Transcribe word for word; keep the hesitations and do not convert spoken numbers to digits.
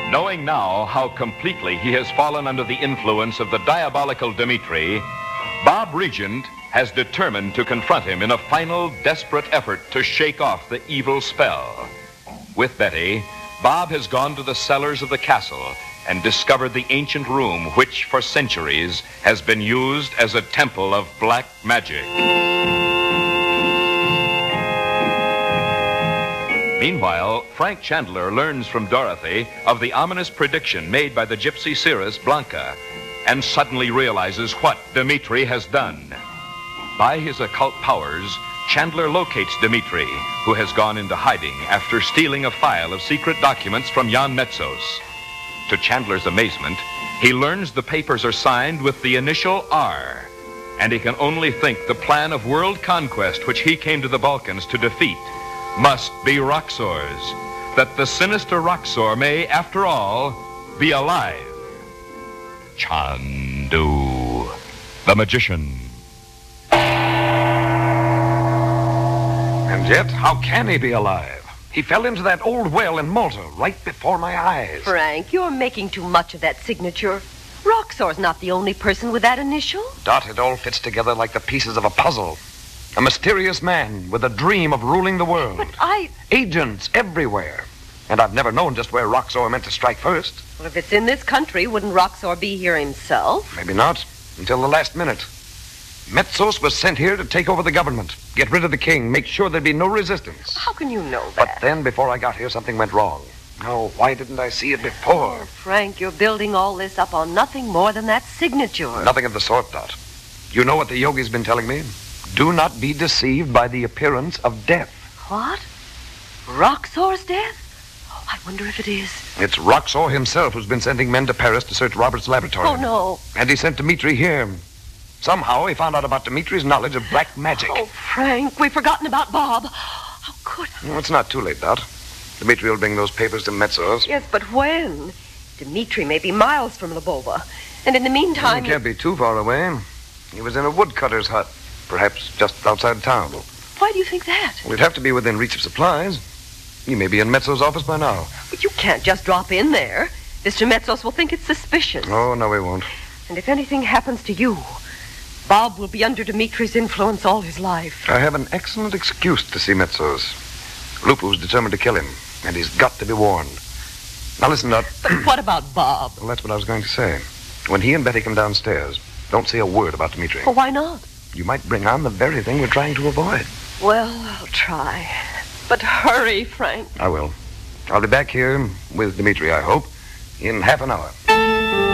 Knowing now how completely he has fallen under the influence of the diabolical Dmitri, Bob Regent has determined to confront him in a final, desperate effort to shake off the evil spell. With Betty, Bob has gone to the cellars of the castle and discovered the ancient room which, for centuries, has been used as a temple of black magic. Meanwhile, Frank Chandler learns from Dorothy of the ominous prediction made by the gypsy seeress Blanca and suddenly realizes what Dmitri has done. By his occult powers, Chandler locates Dmitri, who has gone into hiding after stealing a file of secret documents from Jan Metzos. To Chandler's amazement, he learns the papers are signed with the initial R, and he can only think the plan of world conquest which he came to the Balkans to defeat must be Roxor's, that the sinister Roxor may, after all, be alive. Chandu, the magician. And yet, how can he be alive? He fell into that old well in Malta right before my eyes. Frank, you're making too much of that signature. Roxor's not the only person with that initial. Dot, it all fits together like the pieces of a puzzle. A mysterious man with a dream of ruling the world. But I... Agents everywhere. And I've never known just where Roxor meant to strike first. Well, if it's in this country, wouldn't Roxor be here himself? Maybe not, until the last minute. Metzos was sent here to take over the government, get rid of the king, make sure there'd be no resistance. How can you know that? But then, before I got here, something went wrong. Oh, why didn't I see it before? Oh, Frank, you're building all this up on nothing more than that signature. Nothing of the sort, Dot. You know what the yogi's been telling me? Do not be deceived by the appearance of death. What? Roxor's death? Oh, I wonder if it is. It's Roxor himself who's been sending men to Paris to search Robert's laboratory. Oh, no. And he sent Dmitri here. Somehow he found out about Dmitri's knowledge of black magic. Oh, Frank, we've forgotten about Bob. How could I? No, it's not too late, Dot. Dmitri will bring those papers to Metzos. Yes, but when? Dmitri may be miles from Lvova. And in the meantime... He can't be too far away. He was in a woodcutter's hut. Perhaps just outside town. Why do you think that? Well, he'd have to be within reach of supplies. He may be in Metzos' office by now. But you can't just drop in there. Mister Metzos will think it's suspicious. Oh, no, he won't. And if anything happens to you, Bob will be under Dmitri's influence all his life. I have an excellent excuse to see Metzos. Lupu's determined to kill him, and he's got to be warned. Now listen, Dot. But what about Bob? Well, that's what I was going to say. When he and Betty come downstairs, don't say a word about Dmitri. Well, why not? You might bring on the very thing we're trying to avoid. Well, I'll try. But hurry, Frank. I will. I'll be back here with Dmitri, I hope, in half an hour.